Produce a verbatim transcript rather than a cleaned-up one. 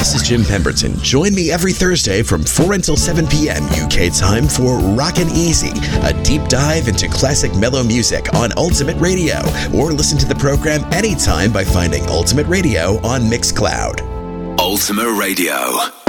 This is Jim Pemberton. Join me every Thursday from four until seven p.m. U K time for Rockin' Easy, a deep dive into classic mellow music on Ultimate Radio. Or listen to the program anytime by finding Ultimate Radio on Mixcloud. Ultimate Radio.